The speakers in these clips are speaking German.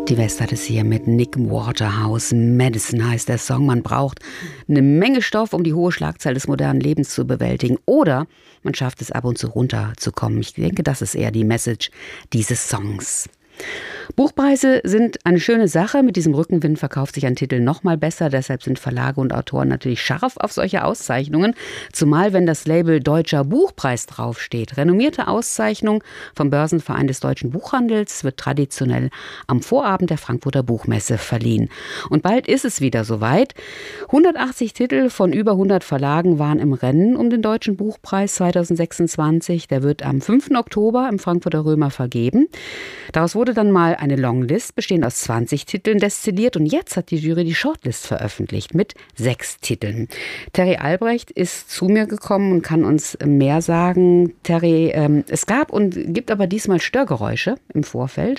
Die West hat es hier mit Nick Waterhouse. Medicine heißt der Song. Man braucht eine Menge Stoff, um die hohe Schlagzahl des modernen Lebens zu bewältigen. Oder man schafft es ab und zu runterzukommen. Ich denke, das ist eher die Message dieses Songs. Buchpreise sind eine schöne Sache. Mit diesem Rückenwind verkauft sich ein Titel noch mal besser. Deshalb sind Verlage und Autoren natürlich scharf auf solche Auszeichnungen. Zumal, wenn das Label Deutscher Buchpreis draufsteht. Renommierte Auszeichnung vom Börsenverein des deutschen Buchhandels wird traditionell am Vorabend der Frankfurter Buchmesse verliehen. Und bald ist es wieder soweit. 180 Titel von über 100 Verlagen waren im Rennen um den Deutschen Buchpreis 2026. Der wird am 5. Oktober im Frankfurter Römer vergeben. Daraus wurde dann mal eine Longlist, bestehend aus 20 Titeln, destilliert. Und jetzt hat die Jury die Shortlist veröffentlicht mit 6 Titeln. Terry Albrecht ist zu mir gekommen und kann uns mehr sagen. Terry, es gab und gibt aber diesmal Störgeräusche im Vorfeld.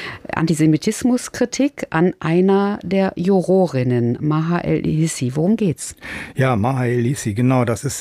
Antisemitismuskritik an einer der Jurorinnen, Maha El-Hissi. Worum geht's? Ja, Maha El-Hissi, genau. Das ist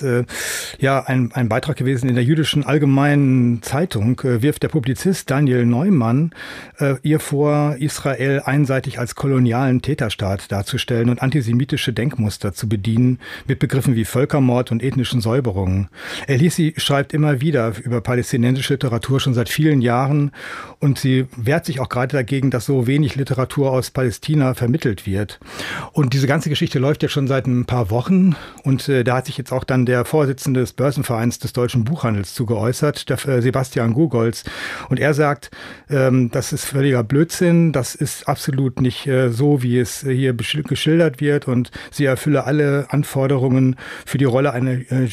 ein Beitrag gewesen in der jüdischen Allgemeinen Zeitung. Wirft der Publizist Daniel Neumann ihr vor, Israel einseitig als kolonialen Täterstaat darzustellen und antisemitische Denkmuster zu bedienen mit Begriffen wie Völkermord und ethnischen Säuberungen. El-Hissi schreibt immer wieder über palästinensische Literatur schon seit vielen Jahren und sie wehrt sich auch gerade dagegen, dass so wenig Literatur aus Palästina vermittelt wird. Und diese ganze Geschichte läuft ja schon seit ein paar Wochen und da hat sich jetzt auch dann der Vorsitzende des Börsenvereins des deutschen Buchhandels zu geäußert, der Sebastian Gogolz. Und er sagt, das ist völliger Blödsinn, das ist absolut nicht so, wie es hier geschildert wird und sie erfülle alle Anforderungen für die Rolle einer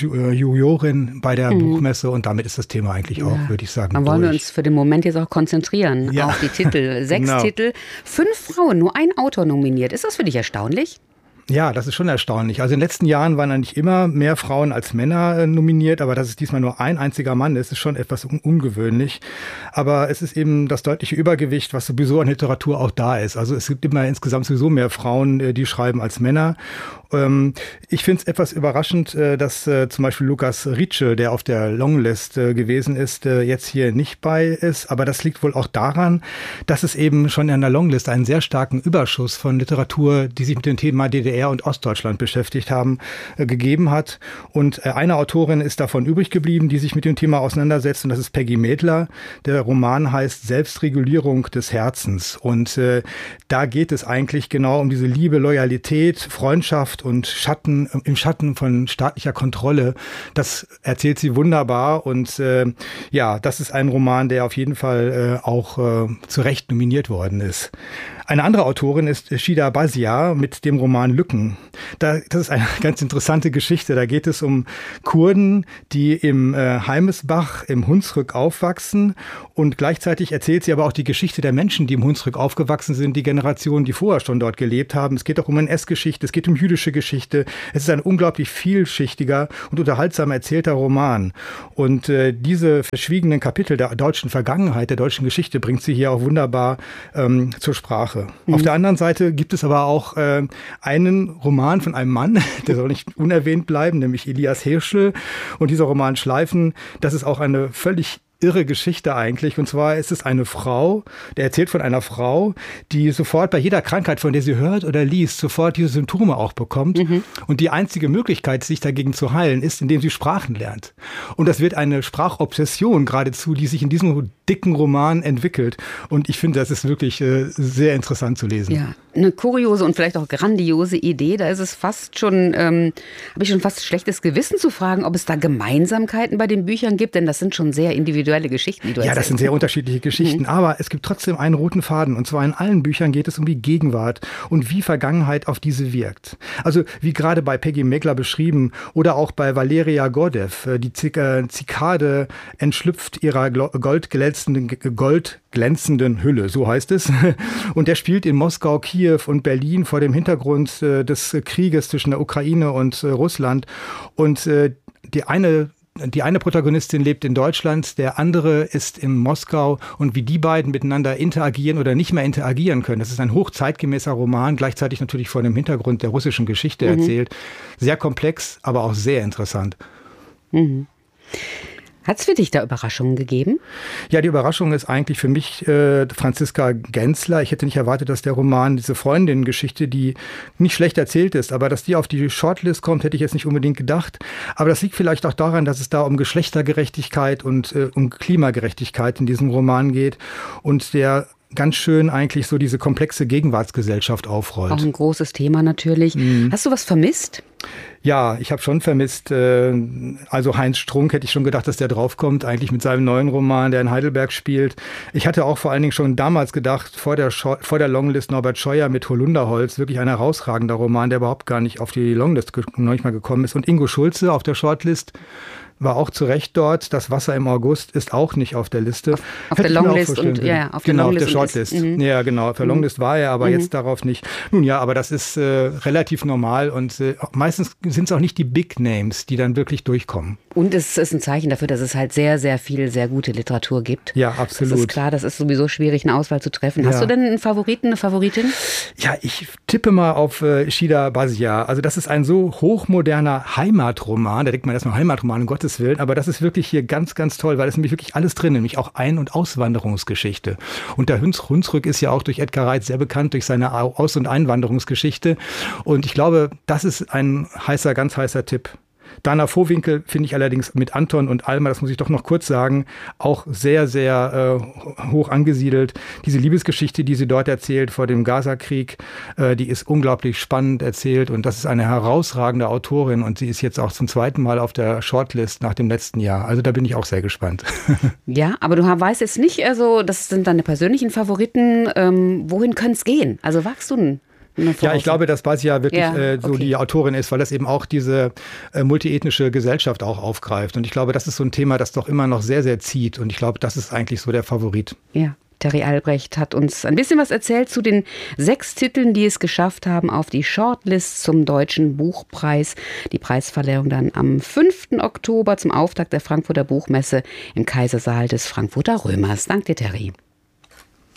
Jurorin bei der Buchmesse und damit ist das Thema eigentlich auch, würde ich sagen, Dann wollen wir uns für den Moment jetzt auch konzentrieren auf die Titel. 6 genau. Titel, 5 Frauen, nur ein Autor nominiert. Ist das für dich erstaunlich? Ja, das ist schon erstaunlich. Also in den letzten Jahren waren eigentlich immer mehr Frauen als Männer nominiert, aber dass es diesmal nur ein einziger Mann ist schon etwas ungewöhnlich. Aber es ist eben das deutliche Übergewicht, was sowieso an Literatur auch da ist. Also es gibt immer insgesamt sowieso mehr Frauen, die schreiben als Männer. Ich finde es etwas überraschend, dass zum Beispiel Lukas Rietsche, der auf der Longlist gewesen ist, jetzt hier nicht bei ist. Aber das liegt wohl auch daran, dass es eben schon in der Longlist einen sehr starken Überschuss von Literatur, die sich mit dem Thema DDR und Ostdeutschland beschäftigt haben, gegeben hat. Und eine Autorin ist davon übrig geblieben, die sich mit dem Thema auseinandersetzt. Und das ist Peggy Medler. Der Roman heißt Selbstregulierung des Herzens. Und da geht es eigentlich genau um diese Liebe, Loyalität, Freundschaft und im Schatten von staatlicher Kontrolle. Das erzählt sie wunderbar und das ist ein Roman, der auf jeden Fall auch zu Recht nominiert worden ist. Eine andere Autorin ist Shida Bazia mit dem Roman Lücken. Das ist eine ganz interessante Geschichte. Da geht es um Kurden, die im Heimesbach im Hunsrück aufwachsen und gleichzeitig erzählt sie aber auch die Geschichte der Menschen, die im Hunsrück aufgewachsen sind, die Generationen, die vorher schon dort gelebt haben. Es geht auch um NS-Geschichte, es geht um jüdische Geschichte. Es ist ein unglaublich vielschichtiger und unterhaltsam erzählter Roman. Und diese verschwiegenen Kapitel der deutschen Vergangenheit, der deutschen Geschichte bringt sie hier auch wunderbar zur Sprache. Auf der anderen Seite gibt es aber auch einen Roman von einem Mann, der soll nicht unerwähnt bleiben, nämlich Elias Hirschl. Und dieser Roman Schleifen, das ist auch eine völlig irre Geschichte eigentlich. Und zwar ist es eine Frau, der erzählt von einer Frau, die sofort bei jeder Krankheit, von der sie hört oder liest, sofort diese Symptome auch bekommt. Und die einzige Möglichkeit, sich dagegen zu heilen, ist, indem sie Sprachen lernt. Und das wird eine Sprachobsession geradezu, die sich in diesem dicken Roman entwickelt. Und ich finde, das ist wirklich sehr interessant zu lesen. Ja, eine kuriose und vielleicht auch grandiose Idee. Da ist es fast schon, habe ich schon fast schlechtes Gewissen zu fragen, ob es da Gemeinsamkeiten bei den Büchern gibt, denn das sind schon sehr individuelle Geschichten, die du erzählst. Ja, das sind sehr unterschiedliche Geschichten, aber es gibt trotzdem einen roten Faden. Und zwar in allen Büchern geht es um die Gegenwart und wie Vergangenheit auf diese wirkt. Also wie gerade bei Peggy Medler beschrieben oder auch bei Valeria Gordev. Die Zikade entschlüpft ihrer goldglänzenden Hülle, so heißt es. Und der spielt in Moskau, Kiew und Berlin vor dem Hintergrund des Krieges zwischen der Ukraine und Russland. Und die eine Protagonistin lebt in Deutschland, der andere ist in Moskau und wie die beiden miteinander interagieren oder nicht mehr interagieren können. Das ist ein hochzeitgemäßer Roman, gleichzeitig natürlich vor dem Hintergrund der russischen Geschichte erzählt. Sehr komplex, aber auch sehr interessant. Hat es für dich da Überraschungen gegeben? Ja, die Überraschung ist eigentlich für mich Franziska Genzler. Ich hätte nicht erwartet, dass der Roman, diese Freundin-Geschichte, die nicht schlecht erzählt ist, aber dass die auf die Shortlist kommt, hätte ich jetzt nicht unbedingt gedacht. Aber das liegt vielleicht auch daran, dass es da um Geschlechtergerechtigkeit und um Klimagerechtigkeit in diesem Roman geht und der ganz schön eigentlich so diese komplexe Gegenwartsgesellschaft aufrollt. Auch ein großes Thema natürlich. Hast du was vermisst? Ja, ich habe schon vermisst, also Heinz Strunk hätte ich schon gedacht, dass der draufkommt, eigentlich mit seinem neuen Roman, der in Heidelberg spielt. Ich hatte auch vor allen Dingen schon damals gedacht, vor der Longlist Norbert Scheuer mit Holunderholz, wirklich ein herausragender Roman, der überhaupt gar nicht auf die Longlist noch nicht mal gekommen ist. Und Ingo Schulze auf der Shortlist war auch zu Recht dort. Das Wasser im August ist auch nicht auf der Liste. Auf der Longlist und auf der Longlist. Genau, auf der Shortlist. Ja, genau. Auf der Longlist war er, aber jetzt darauf nicht. Nun ja, aber das ist relativ normal und meistens sind es auch nicht die Big Names, die dann wirklich durchkommen. Und es ist ein Zeichen dafür, dass es halt sehr, sehr viel, sehr gute Literatur gibt. Ja, absolut. Das ist klar, das ist sowieso schwierig, eine Auswahl zu treffen. Hast du denn einen Favoriten, eine Favoritin? Ja, ich tippe mal auf Shida Basia. Also das ist ein so hochmoderner Heimatroman. Da denkt man erstmal Heimatroman, um Gottes Willen. Aber das ist wirklich hier ganz, ganz toll, weil es nämlich wirklich alles drin, nämlich auch Ein- und Auswanderungsgeschichte. Und der Hunsrück ist ja auch durch Edgar Reitz sehr bekannt, durch seine Aus- und Einwanderungsgeschichte. Und ich glaube, das ist ein ganz heißer Tipp. Dana Vohwinkel finde ich allerdings mit Anton und Alma, das muss ich doch noch kurz sagen, auch sehr, sehr hoch angesiedelt. Diese Liebesgeschichte, die sie dort erzählt vor dem Gaza-Krieg, die ist unglaublich spannend erzählt und das ist eine herausragende Autorin und sie ist jetzt auch zum zweiten Mal auf der Shortlist nach dem letzten Jahr. Also da bin ich auch sehr gespannt. Ja, aber du weißt jetzt nicht, also das sind deine persönlichen Favoriten. Wohin könnte es gehen? Also wagst du denn? Ja, ich glaube, dass Basia wirklich die Autorin ist, weil das eben auch diese multiethnische Gesellschaft auch aufgreift. Und ich glaube, das ist so ein Thema, das doch immer noch sehr, sehr zieht. Und ich glaube, das ist eigentlich so der Favorit. Ja. Terry Albrecht hat uns ein bisschen was erzählt zu den 6 Titeln, die es geschafft haben auf die Shortlist zum Deutschen Buchpreis. Die Preisverleihung dann am 5. Oktober zum Auftakt der Frankfurter Buchmesse im Kaisersaal des Frankfurter Römers. Danke dir, Terry.